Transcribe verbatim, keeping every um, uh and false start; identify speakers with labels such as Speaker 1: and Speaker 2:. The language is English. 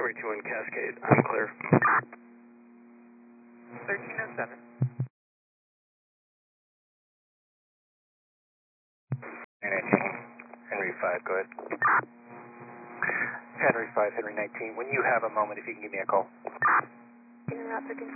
Speaker 1: Discovery two in Cascade, I'm clear.
Speaker 2: thirteen oh seven.
Speaker 1: nineteen, Henry five, go ahead.
Speaker 2: Henry five, Henry nineteen. When you have a moment, if you can give me a call.
Speaker 3: In route thirteen